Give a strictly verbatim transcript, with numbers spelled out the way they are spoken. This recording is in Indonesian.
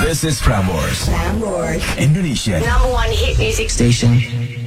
This is Prambors, Prambors, Indonesia number one hit music station.